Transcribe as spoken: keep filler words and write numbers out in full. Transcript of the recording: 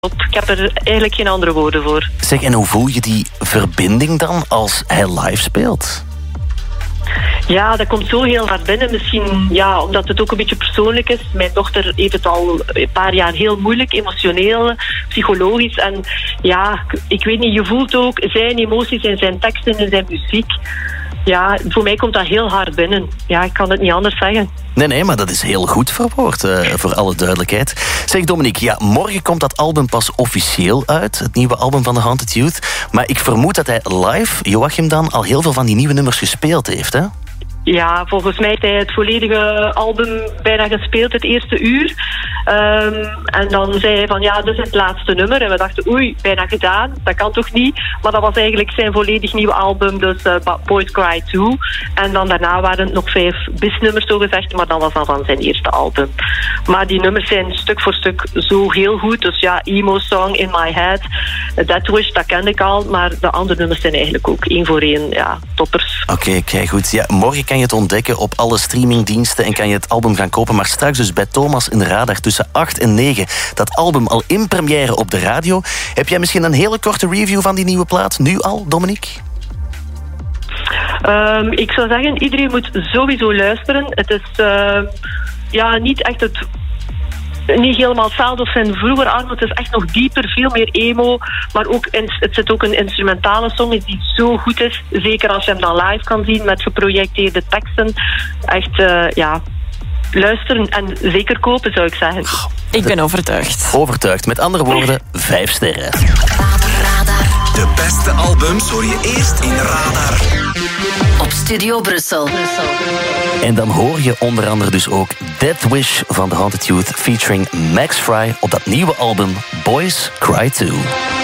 Ik heb er eigenlijk geen andere woorden voor. Zeg, en hoe voel je die verbinding dan als hij live speelt? Ja, dat komt zo heel hard binnen. Misschien ja, omdat het ook een beetje persoonlijk is. Mijn dochter heeft het al een paar jaar heel moeilijk, emotioneel, psychologisch. En ja, ik weet niet, je voelt ook zijn emoties in zijn teksten en zijn muziek. Ja, voor mij komt dat heel hard binnen. Ja, ik kan het niet anders zeggen. Nee, nee, maar dat is heel goed verwoord, uh, voor alle duidelijkheid. Zeg, Dominique, ja, morgen komt dat album pas officieel uit. Het nieuwe album van The Haunted Youth. Maar ik vermoed dat hij live, Joachim dan, al heel veel van die nieuwe nummers gespeeld heeft, hè? Ja, volgens mij heeft hij het volledige album bijna gespeeld, het eerste uur. Um, en dan zei hij van, ja, dit is het laatste nummer. En we dachten, oei, bijna gedaan. Dat kan toch niet? Maar dat was eigenlijk zijn volledig nieuwe album, dus uh, Boys Cry two. En dan daarna waren het nog vijf bisnummers, zo gezegd. Maar dat was dan van zijn eerste album. Maar die nummers zijn stuk voor stuk zo heel goed. Dus ja, Emo Song, In My Head, Death Wish, dat kende ik al. Maar de andere nummers zijn eigenlijk ook één voor één, ja, toppers. Oké, okay, kijk goed. Ja, morgen kan je het ontdekken op alle streamingdiensten en kan je het album gaan kopen. Maar straks dus bij Thomas in de Radar tussen acht en negen. Dat album al in première op de radio. Heb jij misschien een hele korte review van die nieuwe plaat? Nu al, Dominique? Um, ik zou zeggen, iedereen moet sowieso luisteren. Het is uh, ja, niet echt het... niet helemaal hetzelfde als zijn vroeger album. Het is echt nog dieper, veel meer emo. Maar ook in, het zit ook een instrumentale song die zo goed is. Zeker als je hem dan live kan zien met geprojecteerde teksten. Echt, uh, ja... luisteren en zeker kopen, zou ik zeggen. Ik ben overtuigd. Overtuigd. Met andere woorden, vijf sterren. De beste albums hoor je eerst in Radar. Op Studio Brussel. En dan hoor je onder andere dus ook Death Wish van The Haunted Youth featuring Max Fry op dat nieuwe album Boys Cry two.